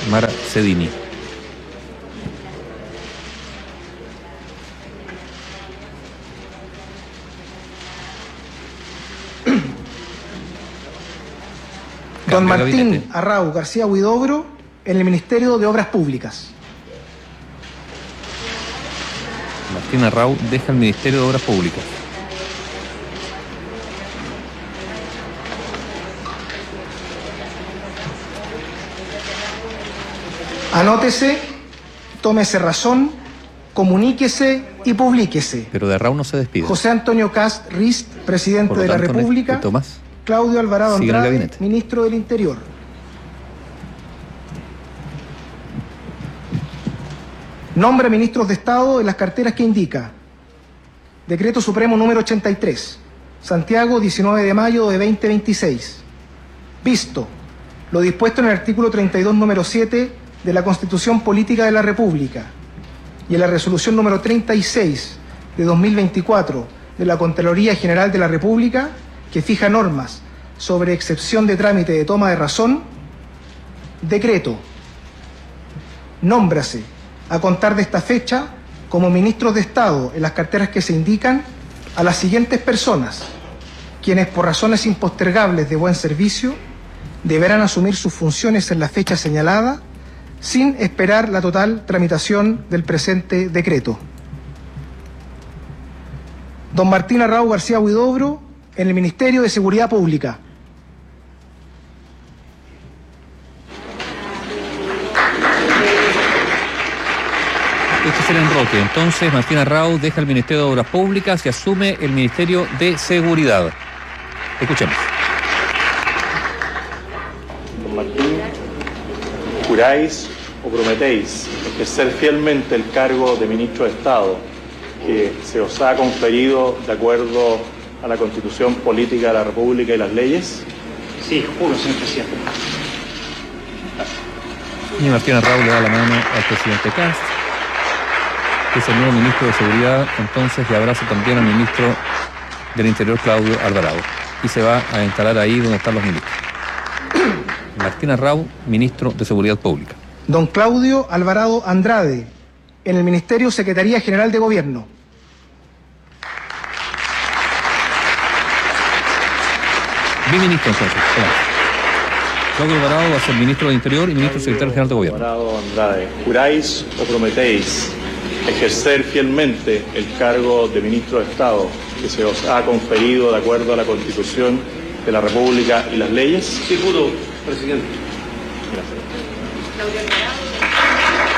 Mara Cedini. Don Martín Arrau García Huidobro en el Ministerio de Obras Públicas. Martín Arrau deja el Ministerio de Obras Públicas. Anótese, tómese razón, comuníquese y publíquese. Pero de Arrau no se despide. José Antonio Kast Rist, presidente de la República. Tomás. Claudio Alvarado Andrade, ministro del Interior. Nombra ministros de Estado en las carteras que indica. Decreto Supremo número 83, Santiago, 19 de mayo de 2026. Visto lo dispuesto en el artículo 32, número 7 de la Constitución Política de la República y en la resolución número 36 de 2024 de la Contraloría General de la República, que fija normas sobre excepción de trámite de toma de razón, decreto, nómbrase a contar de esta fecha como ministros de Estado en las carteras que se indican a las siguientes personas, quienes por razones impostergables de buen servicio deberán asumir sus funciones en la fecha señalada sin esperar la total tramitación del presente decreto. Don Martín Arrau García Huidobro en el Ministerio de Seguridad Pública. Este es el enroque. Entonces, Martín Arrau deja el Ministerio de Obras Públicas y asume el Ministerio de Seguridad. Escuchemos. Don Martín, ¿juráis o prometéis ejercer fielmente el cargo de ministro de Estado que se os ha conferido de acuerdo a la Constitución Política de la República y las leyes? Sí, juro, señor presidente. Y Martín Arrau le da la mano al presidente Kast, que es el nuevo ministro de Seguridad, entonces, y abraza también al ministro del Interior, Claudio Alvarado. Y se va a instalar ahí donde están los ministros. Martín Arrau, ministro de Seguridad Pública. Don Claudio Alvarado Andrade, en el Ministerio Secretaría General de Gobierno. Biministro, entonces. Claudio Alvarado va a ser ministro del Interior y ministro secretario general de Gobierno. Alvarado Andrade, ¿juráis o prometéis ejercer fielmente el cargo de ministro de Estado que se os ha conferido de acuerdo a la Constitución de la República y las leyes? Sí, juro, presidente. Gracias. Claudio Alvarado.